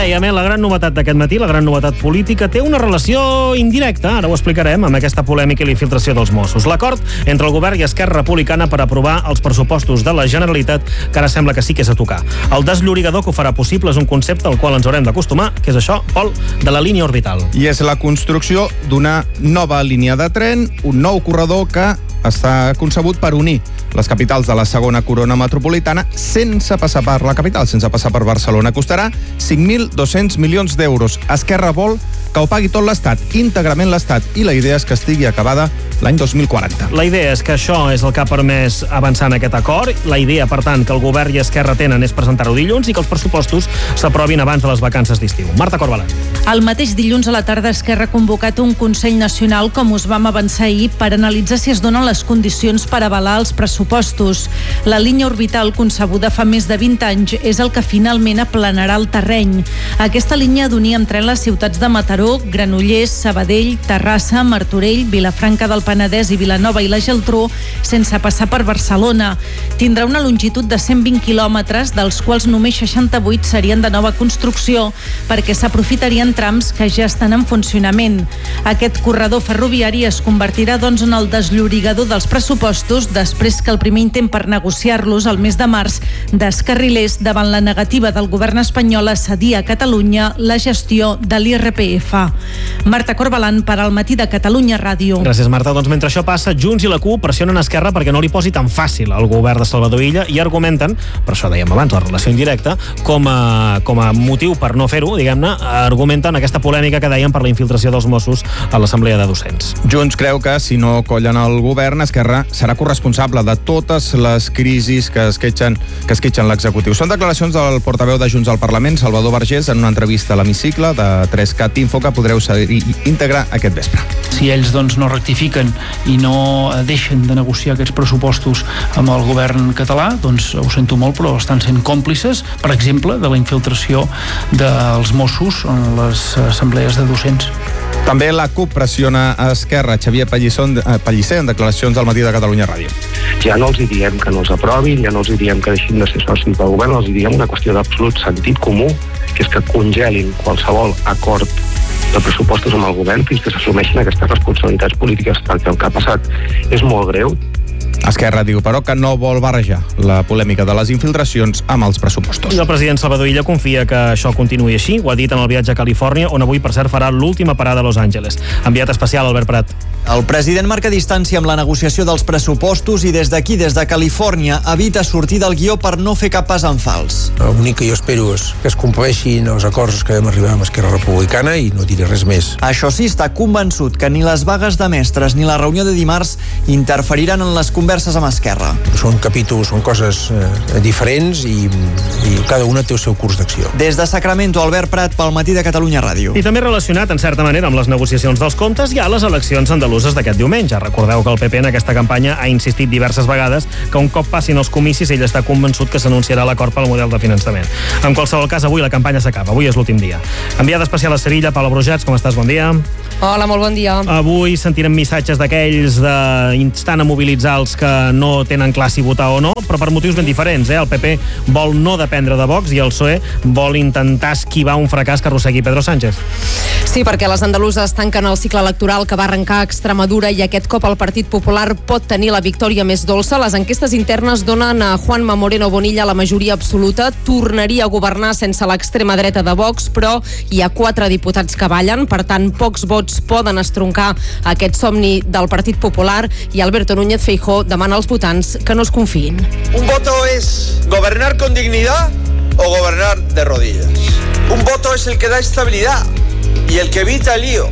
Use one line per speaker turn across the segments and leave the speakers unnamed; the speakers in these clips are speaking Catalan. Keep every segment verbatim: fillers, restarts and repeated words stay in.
dèiem, eh, la gran novetat d'aquest matí, la gran novetat política, té una relació indirecta, ara ho explicarem, amb aquesta polèmica i la infiltració dels Mossos. L'acord entre el govern i Esquerra Republicana per aprovar els pressupostos de la Generalitat, que ara sembla que sí que és a tocar. El desllorigador que ho farà possible és un concepte al qual ens haurem d'acostumar, que és això, Pol, de la línia orbital.
I és la construcció d'una nova línia de tren, un nou corredor que està concebut per unir les capitals de la segona corona metropolitana sense passar per la capital, sense passar per Barcelona. Costarà cinc mil dos-cents milions d'euros. Esquerra vol que ho pagui tot l'Estat, íntegrament l'Estat, i la idea és que estigui acabada l'any dos mil quaranta.
La idea és que això és el que ha permès avançar en aquest acord. La idea, per tant, que el govern i Esquerra tenen és presentar-ho dilluns i que els pressupostos s'aprovin abans de les vacances d'estiu. Marta Corbalán.
El mateix dilluns a la tarda Esquerra ha convocat un Consell Nacional, com us vam avançar ahir, per analitzar si es donen les condicions per avalar els pressupostos. La línia orbital, concebuda fa més de vint anys, és el que finalment aplanarà el terreny. Aquesta línia d'unir amb tren les ciutats de Mataró, Granollers, Sabadell, Terrassa, Martorell, Vilafranca del Penedès i Vilanova i la Geltrú, sense passar per Barcelona. Tindrà una longitud de cent vint quilòmetres, dels quals només seixanta-vuit serien de nova construcció, perquè s'aprofitarien trams que ja estan en funcionament. Aquest corredor ferroviari es convertirà, doncs, en el desllorigador dels pressupostos després que el primer intent per negociar-los el mes de març descarrilés davant la negativa del govern espanyol a cedir a Catalunya la gestió de l'I R P F. Marta Corbalán per al Matí de Catalunya Ràdio.
Gràcies, Marta. Doncs mentre això passa, Junts i la C U pressionen Esquerra perquè no li posi tan fàcil al govern de Salvador Illa i argumenten, per això dèiem abans, la relació indirecta, com a, com a motiu per no fer-ho, diguem-ne, argumenten aquesta polèmica que dèiem per la infiltració dels Mossos a l'Assemblea de Docents.
Junts creu que si no collen el govern, Esquerra serà corresponsable de totes les crisis que esquetxen, que esquetxen l'executiu. Són declaracions del portaveu de Junts al Parlament, Salvador Vergés, en una entrevista a l'Hemicicle de tres cat Info que podreu seguir íntegre aquest vespre.
Si ells doncs, no rectifiquen i no deixen de negociar aquests pressupostos amb el govern català, doncs ho sento molt, però estan sent còmplices, per exemple, de la infiltració dels Mossos en les assemblees de docents.
També la C U P pressiona a Esquerra. Xavier Pellicer, en declaracions al Matí de Catalunya Ràdio.
Ja no els diem que no els aprovin, ja no els diem que deixin de ser socis del govern, els diem una qüestió d'absolut sentit comú, que és que congelin qualsevol acord de pressupostos amb el govern fins que s'assumeixin aquestes responsabilitats polítiques, perquè el que ha passat és molt greu.
Esquerra diu, però, que no vol barrejar la polèmica de les infiltracions amb els pressupostos.
I el president Salvador Illa confia que això continuï així. Ho ha dit en el viatge a Califòrnia, on avui, per cert, farà l'última parada a Los Angeles. Enviat especial, Albert Prat.
El president marca distància amb la negociació dels pressupostos i des d'aquí, des de Califòrnia, evita sortir del guió per no fer cap pas en fals.
L'únic que jo espero és que es compleixin els acords que vam arribar amb Esquerra Republicana i no diré res més.
Això sí, està convençut que ni les vagues de mestres ni la reunió de dimarts interferiran en les converses amb Esquerra.
Són capítols, són coses eh, diferents i, i cada una té el seu curs d'acció.
Des de Sacramento, Albert Prat pel Matí de Catalunya Ràdio.
I també relacionat, en certa manera, amb les negociacions dels comptes i a les eleccions andaluses d'aquest diumenge. Recordeu que el P P en aquesta campanya ha insistit diverses vegades que un cop passin els comicis ell està convençut que s'anunciarà l'acord pel model de finançament. En qualsevol cas, avui la campanya s'acaba. Avui és l'últim dia. Enviada especial a Sevilla, Paula Brujats, com estàs? Bon dia.
Hola, molt bon dia.
Avui sentirem missatges d'aquells d'instant a mobilitzar els que no tenen clar si votar o no, però per motius ben diferents. Eh? El P P vol no dependre de Vox i el P S O E vol intentar esquivar un fracàs que arrossegui Pedro Sánchez.
Sí, perquè les andaluses tanquen el cicle electoral que va arrencar a Extremadura i aquest cop el Partit Popular pot tenir la victòria més dolça. Les enquestes internes donen a Juanma Moreno Bonilla la majoria absoluta. Tornaria a governar sense l'extrema dreta de Vox, però hi ha quatre diputats que ballen, per tant, pocs vots poden estroncar aquest somni del Partit Popular i Alberto Núñez Feijóo demana als votants que no es confiïn.
Un voto es gobernar con dignidad o gobernar de rodillas. Un voto es el que da estabilidad y el que evita el lío.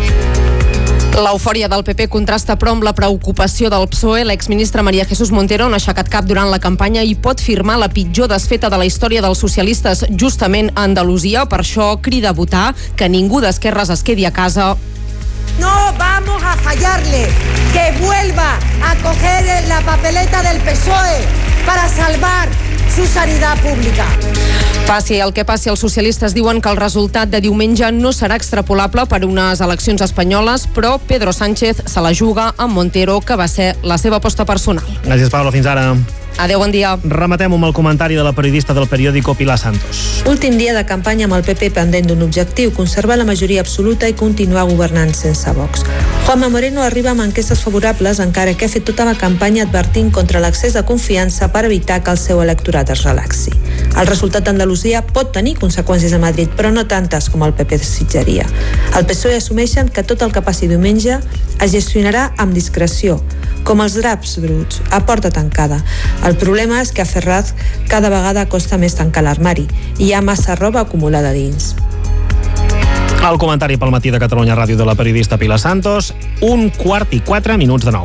L'eufòria del P P contrasta però amb la preocupació del P S O E. L'exministre María Jesús Montero no ha aixecat cap durant la campanya i pot firmar la pitjor desfeta de la història dels socialistes justament a Andalusia. Per això crida a votar, que ningú d'esquerres es quedi a casa.
No vamos a fallarle, que vuelva a coger la papeleta del P S O E para salvar su sanidad pública.
Passi el que passi, els socialistes diuen que el resultat de diumenge no serà extrapolable per unes eleccions espanyoles, però Pedro Sánchez se la juga amb Montero, que va ser la seva aposta personal.
Gràcies, Paula. Fins ara.
Adéu, bon dia.
Rematem amb el comentari de la periodista del periòdico Pilar Santos.
Últim dia de campanya amb el P P pendent d'un objectiu, conservar la majoria absoluta i continuar governant sense Vox. Juanma Moreno arriba amb enquestes favorables, encara que ha fet tota la campanya advertint contra l'accés de confiança per evitar que el seu electorat es relaxi. El resultat d'Andalusia pot tenir conseqüències a Madrid, però no tantes com el P P desitjaria. El P S O E assumeixen que tot el que passi diumenge es gestionarà amb discreció, com els draps bruts, a porta tancada. El problema és que a Ferraz cada vegada costa més tancar l'armari i hi ha massa roba acumulada dins.
El comentari pel matí de Catalunya Ràdio de la periodista Pilar Santos, un quart i quatre minuts de nou.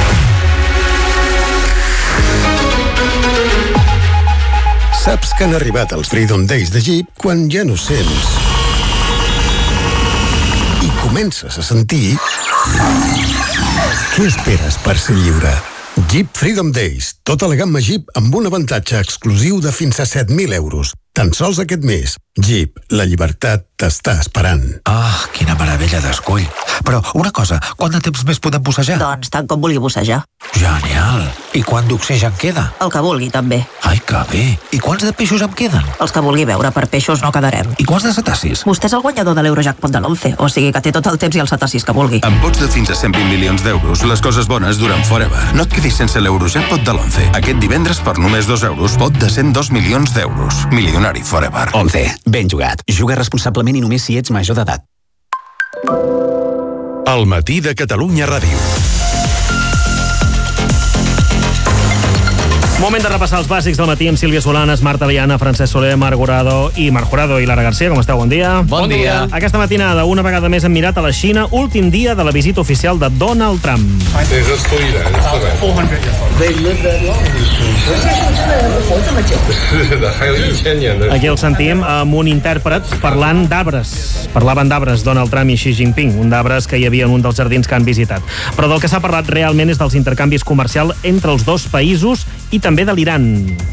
Saps que han arribat els Freedom Days de Jeep quan ja no sents i comences a sentir. Què esperes per ser lliure? Jeep Freedom Days, tota la gamma Jeep amb un avantatge exclusiu de fins a set mil euros. Tan sols aquest mes. Jeep, la llibertat t'està esperant.
Ah, quina meravella d'escull. Però una cosa, quant de temps més podem bussejar?
Doncs tant com vulgui bussejar.
Genial. I quant d'oxigen queda?
El que vulgui, també.
Ai, que bé. I quants de peixos em queden?
Els que vulgui veure, per peixos no quedarem.
I quants de cetacis?
Vostè és el guanyador de l'Eurojackpot de l'once, o sigui que té tot el temps i els cetacis que vulgui.
Amb pots de fins a cent vint milions d'euros, les coses bones duren forever. No et quedis sense l'Eurojackpot de l'once. Aquest divendres, per només dos euros, pot de cent dos milions d'euros. Milionari forever.
once. Ben jugat. Juga responsablement i només si ets major d'edat.
El matí de Catalunya Ràdio.
Moment de repassar els bàsics del matí amb Sílvia Solanes, Marta Liana, Francesc Soler, Marc Gorado i Marc Jurado i Lara Garcia. Com esteu? Bon dia.
Bon dia.
Aquesta matinada, una vegada més hem mirat a la Xina, últim dia de la visita oficial de Donald Trump. Aquí el sentim amb un intèrpret parlant d'arbres. Parlaven d'arbres, Donald Trump i Xi Jinping, un d'arbres que hi havia en un dels jardins que han visitat. Però del que s'ha parlat realment és dels intercanvis comercials entre els dos països i també de l'Iran.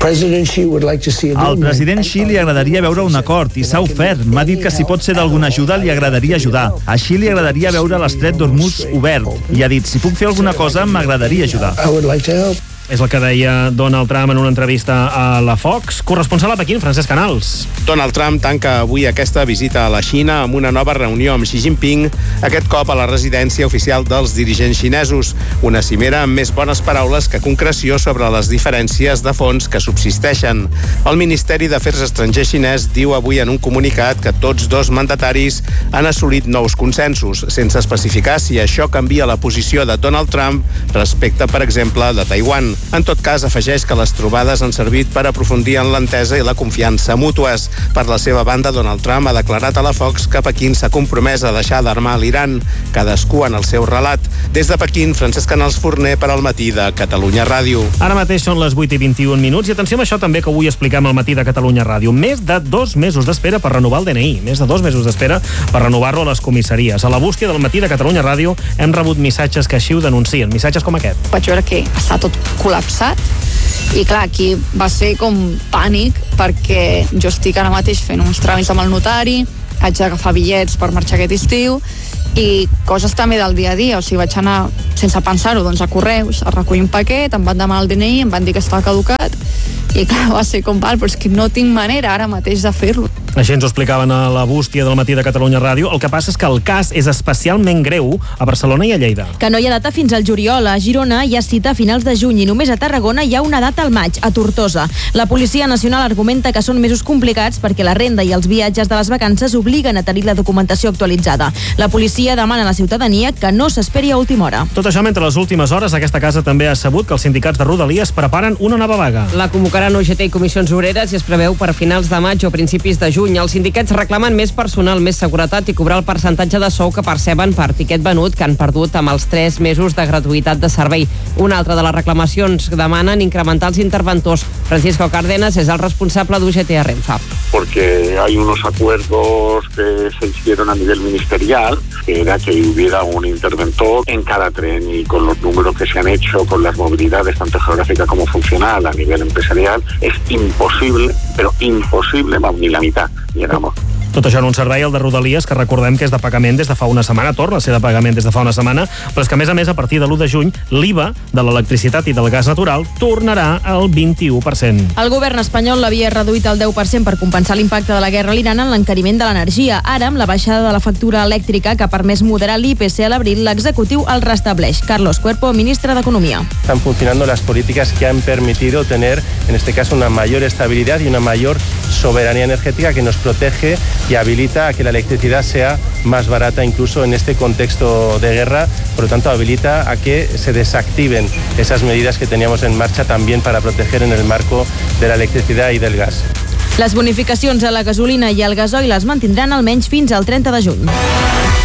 Al president Xi li agradaria veure un acord i s'ha ofert. M'ha dit que si pot ser d'alguna ajuda li agradaria ajudar. A Xi li agradaria veure l'estret d'Hormuz obert i ha dit, si puc fer alguna cosa m'agradaria ajudar.
És el que deia Donald Trump en una entrevista a la Fox. Corresponsal a Pequín, Francesc Canals.
Donald Trump tanca avui aquesta visita a la Xina amb una nova reunió amb Xi Jinping, aquest cop a la residència oficial dels dirigents xinesos. Una cimera amb més bones paraules que concreció sobre les diferències de fons que subsisteixen. El Ministeri d'Afers Estrangers xinès diu avui en un comunicat que tots dos mandataris han assolit nous consensos, sense especificar si això canvia la posició de Donald Trump respecte, per exemple, de Taiwan. En tot cas, afegeix que les trobades han servit per aprofundir en l'entesa i la confiança mútues. Per la seva banda, Donald Trump ha declarat a la Fox que Pequín s'ha compromès a deixar d'armar l'Iran, cadascú en el seu relat. Des de Pequín, Francesc Canals Forner per al matí de Catalunya Ràdio.
Ara mateix són les vuit i vint-i-un minuts i atenció amb això també que avui expliquem al matí de Catalunya Ràdio. Més de dos mesos d'espera per renovar el D N I. Més de dos mesos d'espera per renovar-lo a les comissaries. A la bústia del matí de Catalunya Ràdio hem rebut missatges que així ho denuncien. Missatges com aquest.
Vaig veure que està tot col·lapsat i clar, aquí va ser com pànic perquè jo estic ara mateix fent uns tràmits amb el notari, haig d'agafar bitllets per marxar aquest estiu i coses també del dia a dia, o sigui, vaig anar sense pensar-ho, doncs a Correus a recollir un paquet, em van demanar el D N I, em van dir que estava caducat i clar, va ser com val, però és que no tinc manera ara mateix de fer-lo.
Així ens ho explicaven a la bústia del matí de Catalunya Ràdio. El que passa és que el cas és especialment greu a Barcelona i a Lleida.
Que no hi ha data fins al juliol. A Girona hi ha cita a finals de juny i només a Tarragona hi ha una data al maig, a Tortosa. La Policia Nacional argumenta que són mesos complicats perquè la renda i els viatges de les vacances obliguen a tenir la documentació actualitzada. La policia demana a la ciutadania que no s'esperi a última hora.
Tot això mentre les últimes hores aquesta casa també ha sabut que els sindicats de Rodalies preparen una nova vaga.
La convocaran U G T i Comissions Obreres i es preveu per finals de maig o principis de juny. Els sindicats reclamen més personal, més seguretat i cobrar el percentatge de sou que perceben per tiquet venut que han perdut amb els tres mesos de gratuïtat de servei. Una altra de les reclamacions demanen incrementar els interventors. Francisco Cárdenas és el responsable d'U G T a Renfe.
Porque hay unos acuerdos que se hicieron a nivel ministerial, que era que hubiera un interventor en cada tren y con los números que se han hecho, con las movilidades tanto geográfica como funcional a nivel empresarial, es imposible, pero imposible, vamos, ni la mitad llegamos.
Tot això en un servei, el de Rodalies, que recordem que és de pagament des de fa una setmana, torna a ser de pagament des de fa una setmana, però és que a més a més, a partir de l'u de juny, l'I V A de l'electricitat i del gas natural tornarà al vint-i-u per cent.
El govern espanyol l'havia reduït al deu per cent per compensar l'impacte de la guerra a l'Iran en l'encariment de l'energia. Ara, amb la baixada de la factura elèctrica que ha permès moderar l'I P C a l'abril, l'executiu el restableix. Carlos Cuerpo, ministre d'Economia.
Están funcionando las políticas que han permitido tener, en este caso, una mayor estabilidad y una mayor soberanía energética que nos protege y habilita a que la electricidad sea más barata incluso en este contexto de guerra. Por lo tanto, habilita a que se desactiven esas medidas que teníamos en marcha también para proteger en el marco de la electricidad y del gas.
Les bonificacions a la gasolina i al gasoil es mantindran almenys fins al trenta de juny.